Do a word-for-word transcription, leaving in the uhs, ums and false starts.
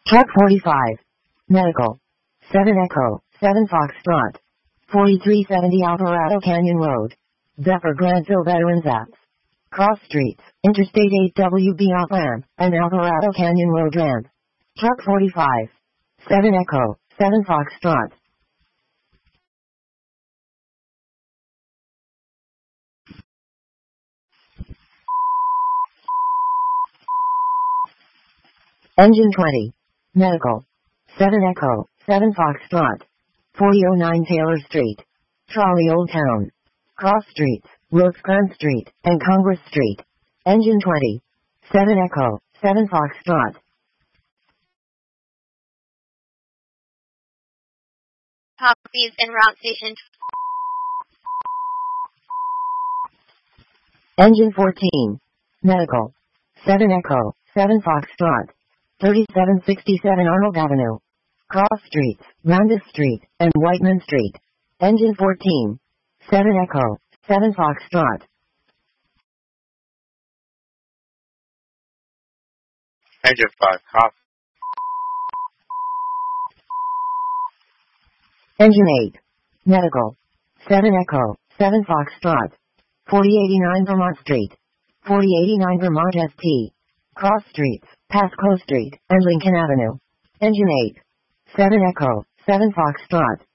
Truck forty-five. Medical. seven Echo, seven Foxtrot. forty-three seventy Alvarado Canyon Road. Zephyr Granville Veterans Apps. Cross Streets, Interstate eight W B off ramp, and Alvarado Canyon Road ramp. Truck forty-five. seven Echo, seven Foxtrot. Engine twenty. Medical. seven Echo, seven Foxtrot. forty oh nine Taylor Street. Trolley Old Town. Cross Streets, Rosecrans Street, and Congress Street. Engine twenty. seven Echo, seven Foxtrot. Copies en route station. Engine fourteen. Medical. seven Echo, seven Foxtrot. thirty-seven sixty-seven Arnold Avenue. Cross Streets, Roundus Street, and Whiteman Street. Engine fourteen. seven Echo, seven Foxtrot. Engine five, copy. Engine eight. Medical. seven Echo, seven Foxtrot. forty eighty-nine Vermont Street. forty eighty-nine Vermont S T. Cross Streets, Pasco Street, and Lincoln Avenue. Engine eight. seven Echo, seven Foxtrot.